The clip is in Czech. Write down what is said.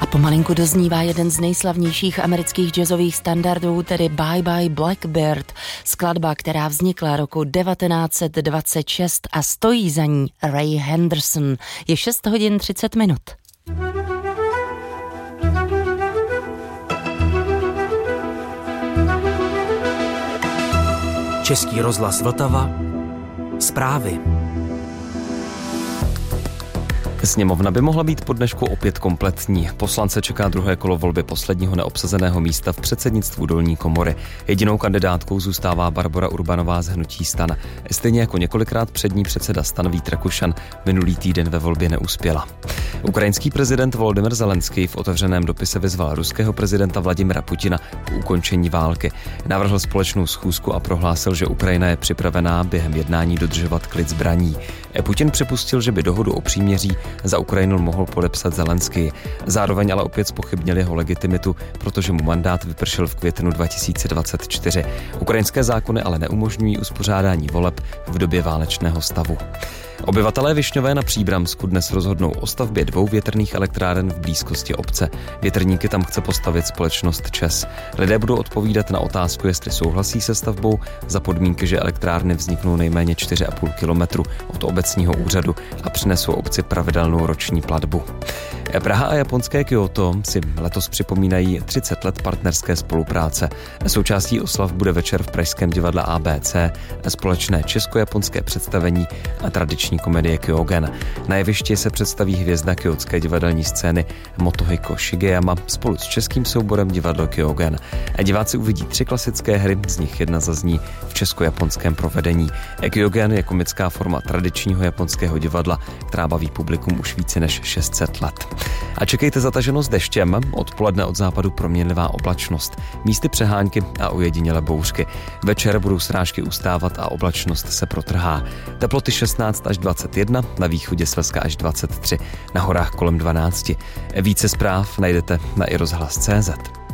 Pomalinku doznívá jeden z nejslavnějších amerických jazzových standardů, tedy Bye Bye Blackbird, skladba, která vznikla roku 1926 a stojí za ní Ray Henderson. Je 6 hodin 30 minut. Český rozhlas Vltava. Zprávy. Sněmovna by mohla být po dnešku opět kompletní. Poslance čeká druhé kolo volby posledního neobsazeného místa v předsednictvu dolní komory. Jedinou kandidátkou zůstává Barbora Urbanová z hnutí STAN. Stejně jako několikrát přední předseda STAN Vít Rakušan minulý týden ve volbě neuspěla. Ukrajinský prezident Volodymyr Zelenský v otevřeném dopise vyzval ruského prezidenta Vladimira Putina k ukončení války. Navrhl společnou schůzku a prohlásil, že Ukrajina je připravená během jednání dodržovat klid zbraní. Putin připustil, že by dohodu o příměří za Ukrajinu mohl podepsat Zelenský. Zároveň ale opět zpochybnil jeho legitimitu, protože mu mandát vypršel v květnu 2024. Ukrajinské zákony ale neumožňují uspořádání voleb v době válečného stavu. Obyvatelé Višňové na Příbramsku dnes rozhodnou o stavbě 2 větrných elektráren v blízkosti obce. Větrníky tam chce postavit společnost ČEZ. Lidé budou odpovídat na otázku, jestli souhlasí se stavbou za podmínky, že elektrárny vzniknou nejméně 4,5 kilometru od obecního úřadu a přinesou obci pravidelnou roční platbu. Praha a japonské Kyoto si letos připomínají 30 let partnerské spolupráce. Součástí oslav bude večer v pražském divadle ABC, společné česko-japonské představení a tradiční komedie Kyogen. Na jevišti se představí hvězda kyotské divadelní scény Motohiko Shigeyama spolu s českým souborem divadlo Kyogen. Diváci uvidí 3 klasické hry, z nich jedna zazní v česko-japonském provedení. Kyogen je komická forma tradičního japonského divadla, která baví publikum už více než 600 let. A čekejte zataženost deštěm, odpoledne od západu proměnlivá oblačnost, místy přehánky a ojedinělé bouřky. Večer budou srážky ustávat a oblačnost se protrhá. Teploty 16 až 21, na východě Slezska až 23, na horách kolem 12. Více zpráv najdete na iRozhlas.cz.